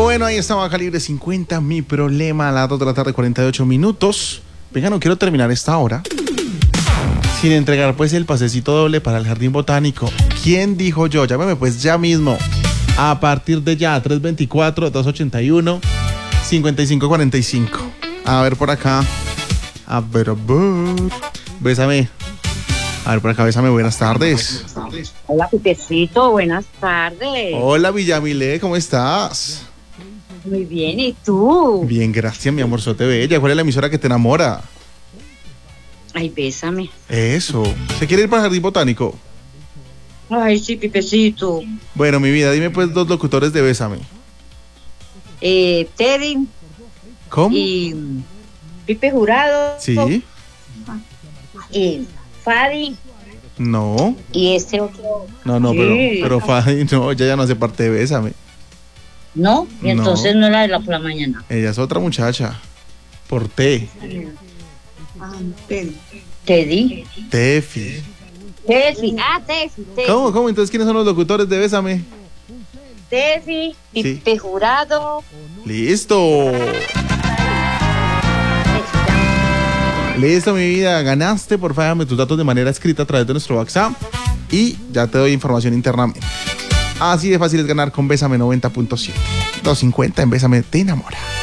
Bueno, ahí estaba Calibre 50, mi problema, a las 2 de la tarde, 48 minutos. Venga, no quiero terminar esta hora sin entregar pues el pasecito doble para el Jardín Botánico. ¿Quién dijo yo? Llámeme pues ya mismo. A partir de ya, 324-281-5545. A ver por acá. A ver. Bésame. A ver por acá, bésame. Buenas tardes. Hola, Pipecito. Buenas tardes. Hola, Villamilé. ¿Cómo estás? Muy bien. ¿Y tú? Bien, gracias, mi amorzote bella. ¿Cuál es la emisora que te enamora? Ay, bésame. Eso. ¿Se quiere ir para el Jardín Botánico? Ay, sí, Pipecito. Bueno, mi vida, dime pues 2 locutores de Bésame. Teddy. ¿Cómo? Y Pipe Jurado. Sí. Fadi. No. Y este otro. No, Sí. pero Fadi no, ella ya no hace parte de Bésame. ¿No? Y No. entonces no era de la por la mañana. Ella es otra muchacha. Por T. Teddy. Tefi. Tefi. Ah, Tefi. ¿Cómo? Entonces, ¿quiénes son los locutores de Bésame? Tefi. Pipe Jurado. ¡Listo! Listo, mi vida. Ganaste. Por favor, dame tus datos de manera escrita a través de nuestro WhatsApp. Y ya te doy información internamente. Así de fácil es ganar con Bésame 90.7. 250 en Bésame te enamora.